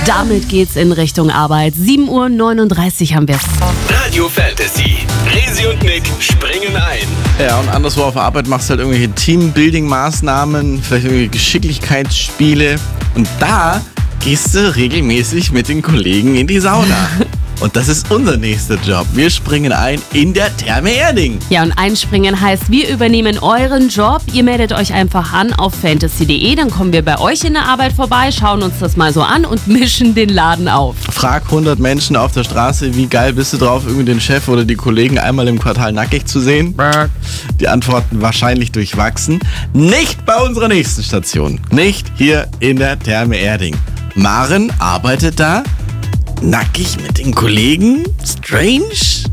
Damit geht's in Richtung Arbeit. 7:39 Uhr haben wir es. Radio Fantasy. Resi und Nick springen ein. Ja, und anderswo auf der Arbeit machst du halt irgendwelche Teambuilding-Maßnahmen, vielleicht irgendwelche Geschicklichkeitsspiele. Und da gehst du regelmäßig mit den Kollegen in die Sauna. Und das ist unser nächster Job. Wir springen ein in der Therme Erding. Ja, und einspringen heißt, wir übernehmen euren Job. Ihr meldet euch einfach an auf fantasy.de, dann kommen wir bei euch in der Arbeit vorbei, schauen uns das mal so an und mischen den Laden auf. Frag 100 Menschen auf der Straße, wie geil bist du drauf, irgendwie den Chef oder die Kollegen einmal im Quartal nackig zu sehen? Die Antworten wahrscheinlich durchwachsen. Nicht bei unserer nächsten Station. Nicht hier in der Therme Erding. Maren arbeitet da. Nackig mit den Kollegen? Strange?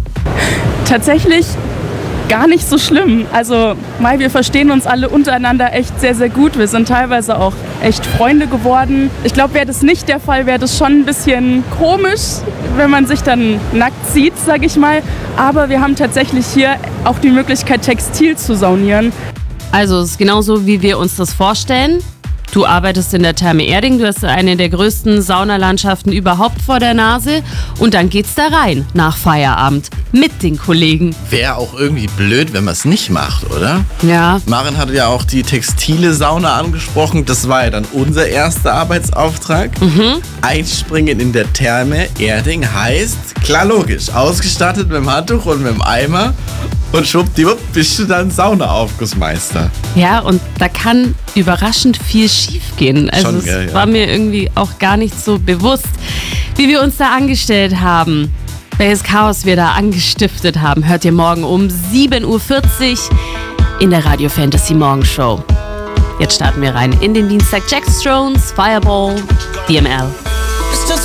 Tatsächlich gar nicht so schlimm. Also, wir verstehen uns alle untereinander echt sehr, sehr gut. Wir sind teilweise auch echt Freunde geworden. Ich glaube, wäre das nicht der Fall, wäre das schon ein bisschen komisch, wenn man sich dann nackt sieht, sage ich mal. Aber wir haben tatsächlich hier auch die Möglichkeit, Textil zu saunieren. Also es ist genauso, wie wir uns das vorstellen. Du arbeitest in der Therme Erding, du hast eine der größten Saunalandschaften überhaupt vor der Nase und dann geht's da rein nach Feierabend mit den Kollegen. Wäre auch irgendwie blöd, wenn man es nicht macht, oder? Ja. Maren hatte ja auch die textile Sauna angesprochen. Das war ja dann unser erster Arbeitsauftrag. Einspringen in der Therme Erding heißt, klar logisch, ausgestattet mit dem Handtuch und mit dem Eimer. Und schwuppdiwupp bist du dann Saunaaufgussmeister. Ja, und da kann überraschend viel schief gehen. Also Schon, es gell, ja. war mir irgendwie auch gar nicht so bewusst, wie wir uns da angestellt haben. Welches Chaos wir da angestiftet haben, hört ihr morgen um 7:40 Uhr in der Radio Fantasy Morgenshow. Jetzt starten wir rein in den Dienstag. Jack Strones, Fireball, DML.